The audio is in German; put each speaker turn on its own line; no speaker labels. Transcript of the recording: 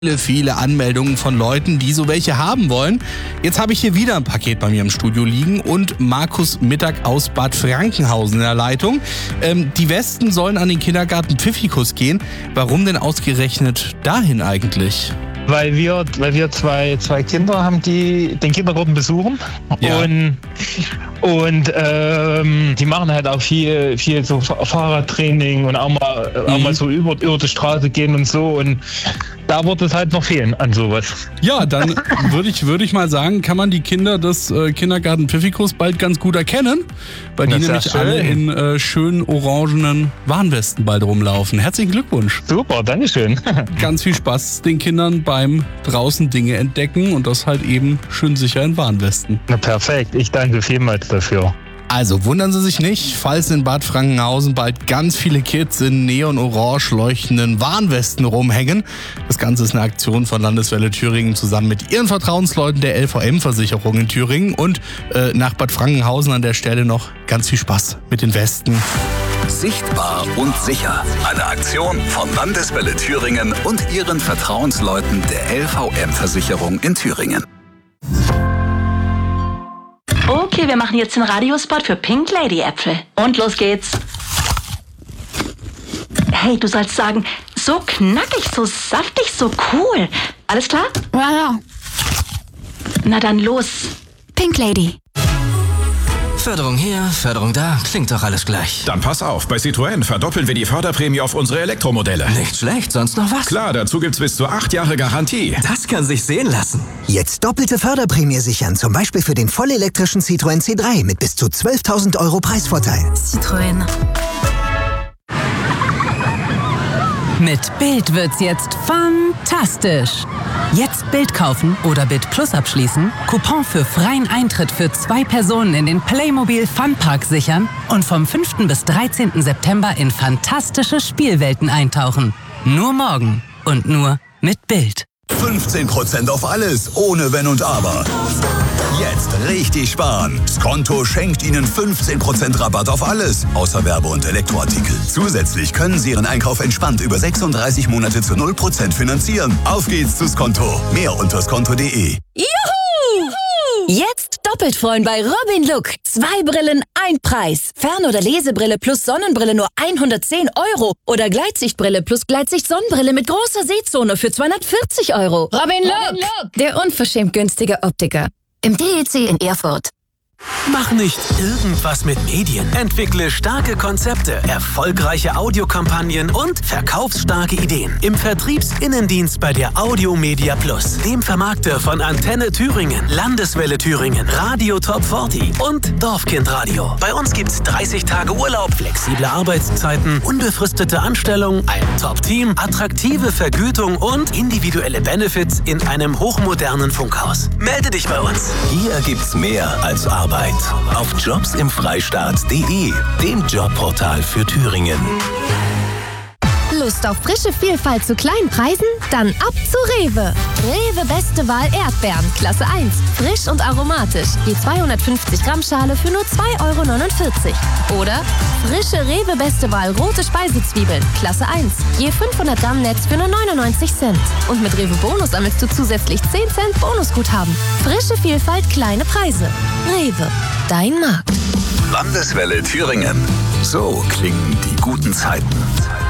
Viele Anmeldungen von Leuten, die so welche haben wollen. Jetzt habe ich hier wieder ein Paket bei mir im Studio liegen und Markus Mittag aus Bad Frankenhausen in der Leitung. Die Westen sollen an den Kindergarten Pfiffikus gehen. Warum denn ausgerechnet dahin eigentlich?
Weil wir zwei Kinder haben, die den Kindergarten besuchen.
Ja.
Und die machen halt auch viel so Fahrradtraining und auch mal so über die Straße gehen und so. Und da wird es halt noch fehlen an sowas.
Ja, dann würde ich mal sagen, kann man die Kinder des Kindergarten Pfiffikus bald ganz gut erkennen, weil die nämlich alle in schönen orangenen Warnwesten bald rumlaufen. Herzlichen Glückwunsch.
Super, dankeschön.
Ganz viel Spaß den Kindern beim draußen Dinge entdecken und das halt eben schön sicher in Warnwesten.
Na perfekt, ich danke vielmals dafür.
Also wundern Sie sich nicht, falls in Bad Frankenhausen bald ganz viele Kids in neon-orange leuchtenden Warnwesten rumhängen. Das Ganze ist eine Aktion von Landeswelle Thüringen zusammen mit ihren Vertrauensleuten der LVM-Versicherung in Thüringen. Und nach Bad Frankenhausen an der Stelle noch ganz viel Spaß mit den Westen.
Sichtbar und sicher. Eine Aktion von Landeswelle Thüringen und ihren Vertrauensleuten der LVM-Versicherung in Thüringen.
Okay, wir machen jetzt den Radiospot für Pink Lady Äpfel. Und los geht's. Hey, du sollst sagen, so knackig, so saftig, so cool. Alles klar?
Ja.
Na dann los.
Pink Lady.
Förderung hier, Förderung da, klingt doch alles gleich.
Dann pass auf, bei Citroën verdoppeln wir die Förderprämie auf unsere Elektromodelle.
Nicht schlecht, sonst noch was?
Klar, dazu gibt's bis zu 8 Jahre Garantie.
Das kann sich sehen lassen.
Jetzt doppelte Förderprämie sichern, zum Beispiel für den vollelektrischen Citroën C3 mit bis zu 12.000 € Preisvorteil.
Citroën.
Mit Bild wird's jetzt fantastisch. Jetzt Bild kaufen oder Bild Plus abschließen, Coupon für freien Eintritt für 2 Personen in den Playmobil Funpark sichern und vom 5. bis 13. September in fantastische Spielwelten eintauchen. Nur morgen und nur mit Bild.
15% auf alles, ohne Wenn und Aber. Jetzt richtig sparen. Skonto schenkt Ihnen 15% Rabatt auf alles, außer Werbe- und Elektroartikel. Zusätzlich können Sie Ihren Einkauf entspannt über 36 Monate zu 0% finanzieren. Auf geht's zu Skonto. Mehr unter skonto.de.
Juhu! Jetzt doppelt freuen bei Robin Look. 2 Brillen, 1 Preis. Fern- oder Lesebrille plus Sonnenbrille nur 110 €. Oder Gleitsichtbrille plus Gleitsicht-Sonnenbrille mit großer Sehzone für 240 €.
Robin Look, der unverschämt günstige Optiker. Im DEC in Erfurt.
Mach nicht irgendwas mit Medien. Entwickle starke Konzepte, erfolgreiche Audiokampagnen und verkaufsstarke Ideen. Im Vertriebsinnendienst bei der Audiomedia Plus, dem Vermarkter von Antenne Thüringen, Landeswelle Thüringen, Radio Top 40 und Dorfkindradio. Bei uns gibt's 30 Tage Urlaub, flexible Arbeitszeiten, unbefristete Anstellung, ein Top-Team, attraktive Vergütung und individuelle Benefits in einem hochmodernen Funkhaus. Melde dich bei uns.
Hier gibt's mehr als Arbeit. Auf jobsimfreistaat.de, dem Jobportal für Thüringen.
Lust auf frische Vielfalt zu kleinen Preisen? Dann ab zu Rewe. Rewe Beste Wahl Erdbeeren, Klasse 1. Frisch und aromatisch. Je 250 Gramm Schale für nur 2,49 €. Oder frische Rewe Beste Wahl rote Speisezwiebeln, Klasse 1. Je 500 Gramm Netz für nur 99 Cent. Und mit Rewe Bonus sammelst du zusätzlich 10 Cent Bonusguthaben. Frische Vielfalt, kleine Preise. Rewe, dein Markt.
Landeswelle Thüringen. So klingen die guten Zeiten.